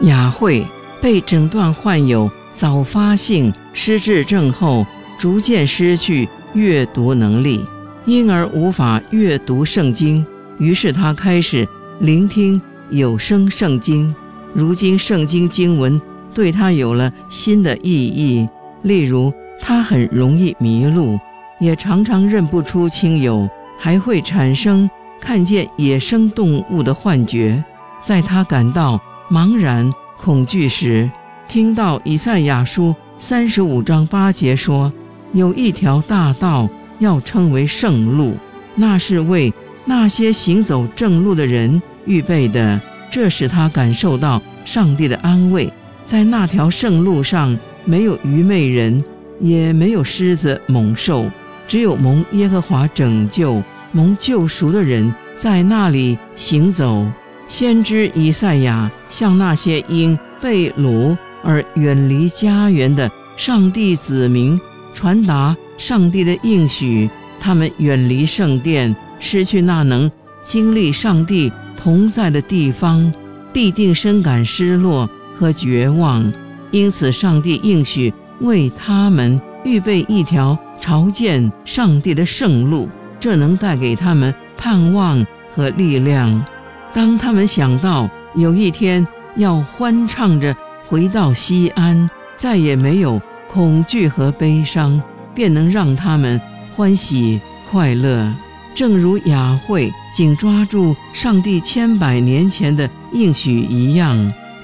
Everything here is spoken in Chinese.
雅慧被诊断患有早发性失智症后，逐渐失去阅读能力，因而无法阅读圣经。于是他开始聆听有声圣经。如今圣经经文对他有了新的意义，例如他很容易迷路，也常常认不出亲友，还会产生看见野生动物的幻觉。在他感到茫然恐惧时，听到以赛亚书35章8节说，有一条大道要称为圣路，那是为那些行走正路的人预备的。这使他感受到上帝的安慰，在那条圣路上没有愚昧人，也没有狮子猛兽，只有蒙耶和华拯救、蒙救赎的人在那里行走。先知以赛亚向那些因被掳而远离家园的上帝子民传达上帝的应许，他们远离圣殿，失去那能经历上帝同在的地方，必定深感失落和绝望。因此上帝应许为他们预备一条朝见上帝的圣路，这能带给他们盼望和力量。当他们想到有一天要欢唱着回到西安，再也没有恐惧和悲伤，便能让他们欢喜快乐。正如雅慧紧抓住上帝千百年前的应许一样，